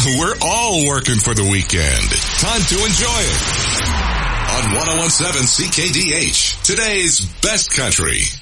we're all working for the weekend. Time to enjoy it. On 101.7 CKDH, today's best country.